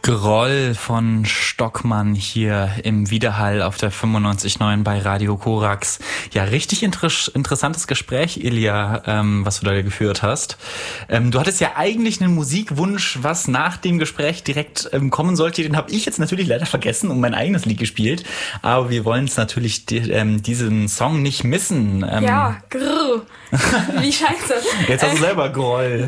Groll von Stockmann hier im Widerhall auf der 95.9 bei Radio Korax. Ja, richtig interessantes Gespräch, Ilja, was du da geführt hast. Du hattest ja eigentlich einen Musikwunsch, was nach dem Gespräch direkt kommen sollte. Den habe ich jetzt natürlich leider vergessen und mein eigenes Lied gespielt. Aber wir wollen es natürlich diesen Song nicht missen. Ja, grrr. Wie scheiße. Jetzt hast du selber Groll.